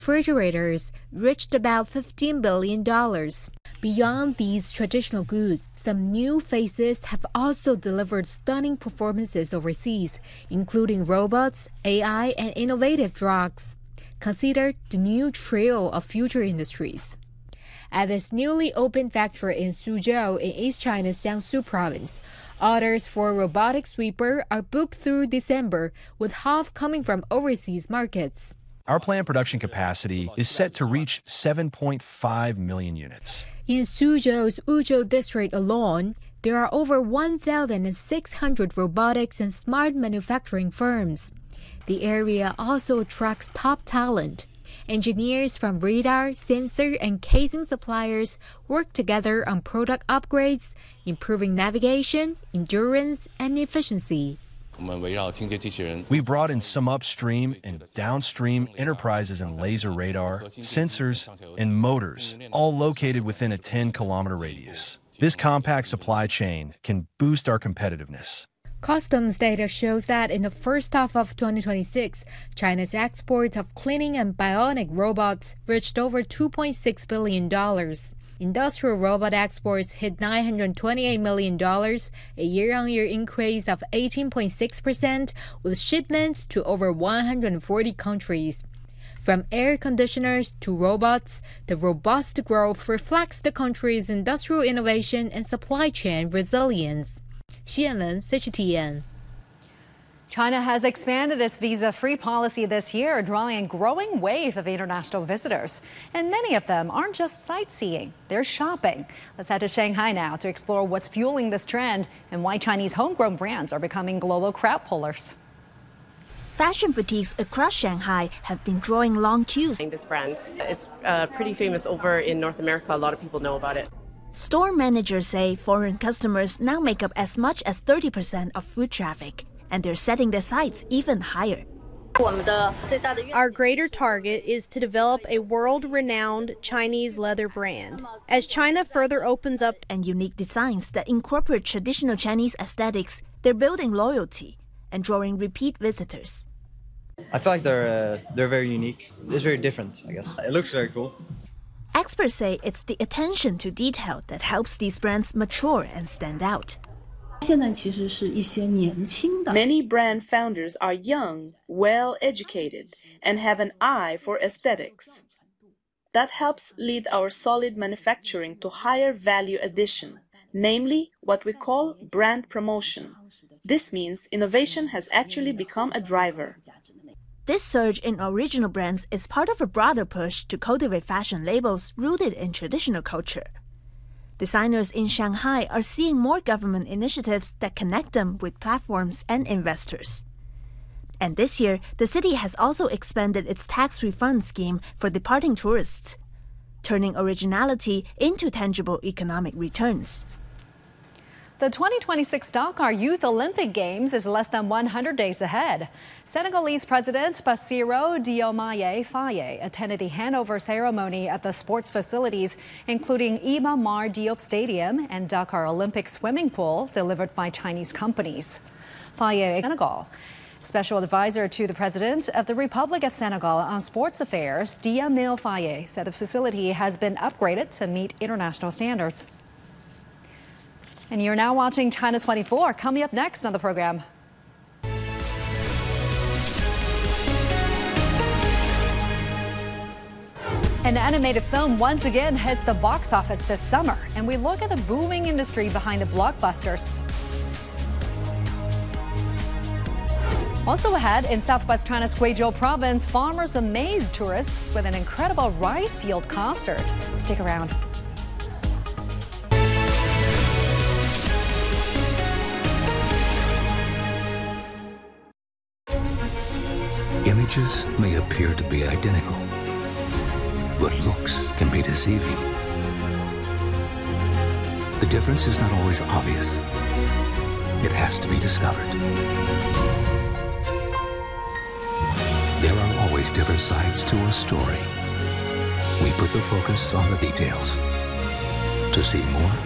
refrigerators reached about $15 billion. Beyond these traditional goods, some new faces have also delivered stunning performances overseas, including robots, AI, and innovative drugs. Considered the new trio of future industries. At this newly opened factory in Suzhou in East China's Jiangsu province, orders for a robotic sweeper are booked through December, with half coming from overseas markets. Our planned production capacity is set to reach 7.5 million units. In Suzhou's Wuzhou district alone, there are over 1,600 robotics and smart manufacturing firms. The area also attracts top talent. Engineers from radar, sensor, and casing suppliers work together on product upgrades, improving navigation, endurance, and efficiency. We brought in some upstream and downstream enterprises in laser radar, sensors, and motors, all located within a 10-kilometer radius. This compact supply chain can boost our competitiveness. Customs data shows that in the first half of 2026, China's exports of cleaning and bionic robots reached over $2.6 billion. Industrial robot exports hit $928 million, a year-on-year increase of 18.6%, with shipments to over 140 countries. From air conditioners to robots, the robust growth reflects the country's industrial innovation and supply chain resilience. Xuanwen, CGTN. China has expanded its visa-free policy this year, drawing a growing wave of international visitors. And many of them aren't just sightseeing, they're shopping. Let's head to Shanghai now to explore what's fueling this trend and why Chinese homegrown brands are becoming global crowd pullers. Fashion boutiques across Shanghai have been drawing long queues. This brand, it's pretty famous over in North America. A lot of people know about it. Store managers say foreign customers now make up as much as 30% of foot traffic, and they're setting their sights even higher. Our greater target is to develop a world-renowned Chinese leather brand. As China further opens up and unique designs that incorporate traditional Chinese aesthetics, they're building loyalty and drawing repeat visitors. I feel like they're very unique. It's very different, I guess. It looks very cool. Experts say it's the attention to detail that helps these brands mature and stand out. Many brand founders are young, well-educated, and have an eye for aesthetics. That helps lead our solid manufacturing to higher value addition, namely what we call brand promotion. This means innovation has actually become a driver. This surge in original brands is part of a broader push to cultivate fashion labels rooted in traditional culture. Designers in Shanghai are seeing more government initiatives that connect them with platforms and investors. And this year, the city has also expanded its tax refund scheme for departing tourists, turning originality into tangible economic returns. The 2026 Dakar Youth Olympic Games is less than 100 days ahead. Senegalese President Bassirou Diomaye Faye attended the handover ceremony at the sports facilities, including Iba Mar Diop Stadium and Dakar Olympic swimming pool, delivered by Chinese companies. Faye, Senegal. Special advisor to the President of the Republic of Senegal on sports affairs, Diamil Faye, said the facility has been upgraded to meet international standards. And you're now watching China 24. Coming up next on the program. An animated film once again hits the box office this summer, and we look at the booming industry behind the blockbusters. Also ahead, in southwest China's Guizhou province, farmers amaze tourists with an incredible rice field concert. Stick around. Images may appear to be identical, but looks can be deceiving. The difference is not always obvious. It has to be discovered. There are always different sides to a story. We put the focus on the details. To see more,